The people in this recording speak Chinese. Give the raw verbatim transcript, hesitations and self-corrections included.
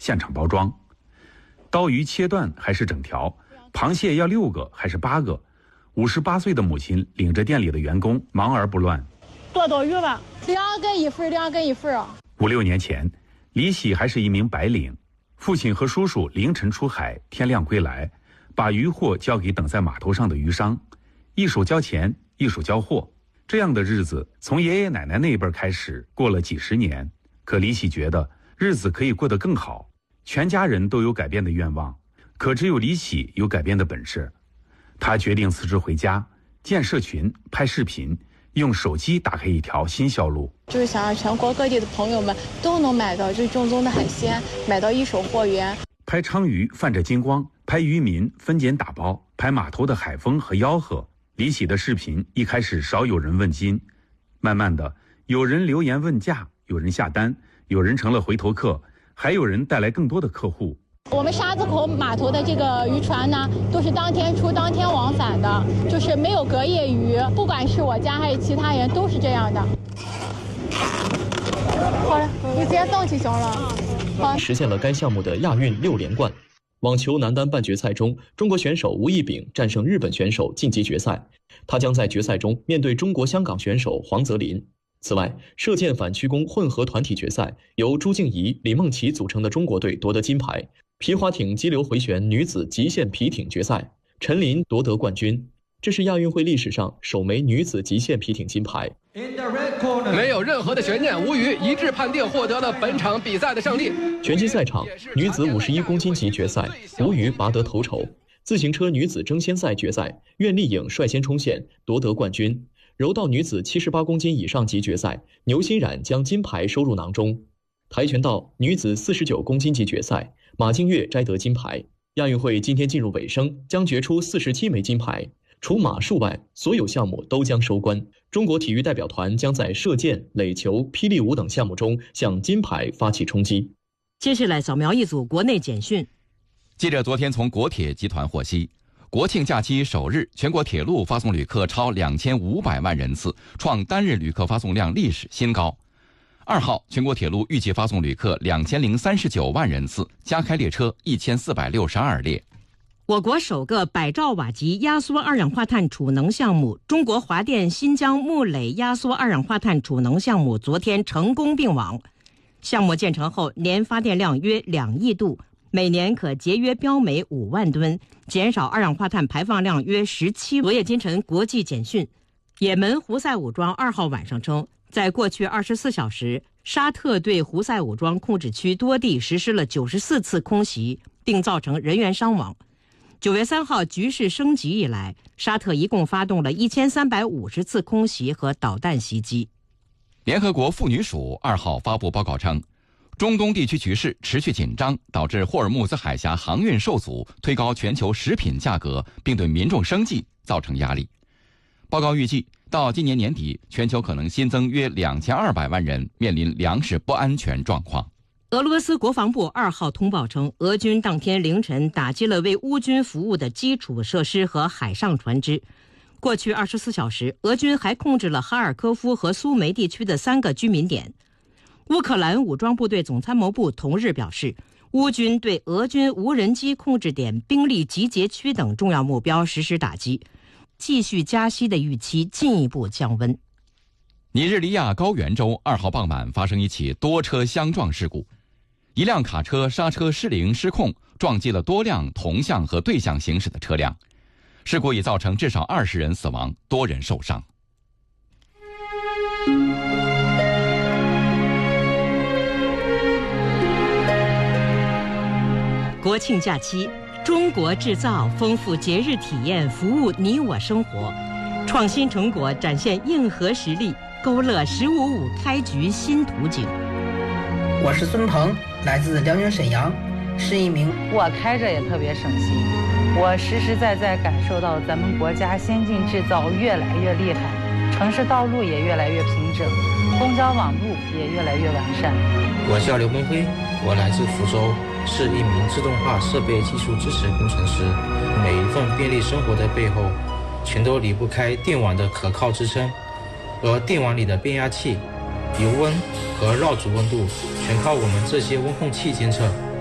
现场包装。刀鱼切断还是整条，螃蟹要六个还是八个？五十八岁的母亲领着店里的员工忙而不乱。 多刀鱼吧，两个一份，两个一份啊。 五六年前，李喜还是一名白领，父亲和叔叔凌晨出海，天亮归来，把鱼货交给等在码头上的鱼商，一手交钱，一手交货。这样的日子从爷爷奶奶那辈开始过了几十年，可李喜觉得日子可以过得更好。全家人都有改变的愿望，可只有李喜有改变的本事。他决定辞职回家，建社群，拍视频，用手机打开一条新销路。 就是想让全国各地的朋友们都能买到最正宗的海鲜，买到一手货源。 拍鲳鱼泛着金光，拍渔民分拣打包，拍码头的海风和吆喝。李喜的视频一开始少有人问津，慢慢的有人留言问价，有人下单，有人成了回头客，还有人带来更多的客户。 我们沙子口码头的这个渔船呢，都是当天出当天往返的，就是没有隔夜鱼，不管是我家还是其他人都是这样的。好了，你直接上去行了。好， 实现了该项目的亚运六连冠。网球男单半决赛中，中国选手吴亦丙战胜日本选手晋级决赛，他将在决赛中面对中国香港选手黄泽林。此外，射箭反曲弓混合团体决赛，由朱静怡、李梦琪组成的中国队夺得金牌。皮划艇激流回旋女子极限皮艇决赛，陈琳夺得冠军，这是亚运会历史上首枚女子极限皮艇金牌。 没有任何的悬念，吴宇一致判定获得了本场比赛的胜利。 拳击赛场，女子五十一公斤级决赛，吴宇拔得头筹。自行车女子争先赛决赛，苑丽颖率先冲线夺得冠军。柔道女子七十八公斤以上级决赛，牛欣冉将金牌收入囊中。跆拳道女子四十九公斤级决赛，马静月摘得金牌。亚运会今天进入尾声，将决出四十七枚金牌。除马术外，所有项目都将收官。中国体育代表团将在射箭、垒球、霹雳舞等项目中向金牌发起冲击。 接下来扫描一组国内简讯。 记者昨天从国铁集团获悉，国庆假期首日，全国铁路发送旅客超两千五百万人次，创单日旅客发送量历史新高。二号，全国铁路预计发送旅客两千零三十九万人次，加开列车一千四百六十二列。 我国首个百兆瓦级压缩二氧化碳储能项目——中国华电新疆木垒压缩二氧化碳储能项目昨天成功并网。项目建成后，年发电量约两亿度，每年可节约标煤五万吨，减少二氧化碳排放量约十七。昨夜今晨国际简讯，也门胡塞武装二号晚上称，在过去二十四小时，沙特对胡塞武装控制区多地实施了九十四次空袭，并造成人员伤亡。九月三号局势升级以来，沙特一共发动了一千三百五十次空袭和导弹袭击。 联合国妇女署二号发布报告称，中东地区局势持续紧张，导致霍尔木兹海峡航运受阻，推高全球食品价格，并对民众生计造成压力。报告预计，到今年年底，全球可能新增约两千二百万人面临粮食不安全状况。 俄罗斯国防部二号通报称，俄军当天凌晨打击了为乌军服务的基础设施和海上船只。过去二十四小时，俄军还控制了哈尔科夫和苏梅地区的三个居民点。乌克兰武装部队总参谋部同日表示，乌军对俄军无人机控制点、兵力集结区等重要目标实施打击。继续加息的预期进一步降温。 尼日利亚高原州二号傍晚发生一起多车相撞事故，一辆卡车刹车失灵失控，撞击了多辆同向和对向行驶的车辆。事故已造成至少二十人死亡，多人受伤。 国庆假期，中国制造丰富节日体验，服务你我生活，创新成果展现硬核实力，勾勒十五五开局新图景。 我是孙鹏，来自辽宁沈阳，是一名我开着也特别省心，我实实在在感受到咱们国家先进制造越来越厉害，城市道路也越来越平整，公交网路也越来越完善。 我叫刘明辉，我来自福州，是一名自动化设备技术支持工程师。每一份便利生活的背后，全都离不开电网的可靠支撑，而电网里的变压器、油温和绕组温度全靠我们这些温控器监测。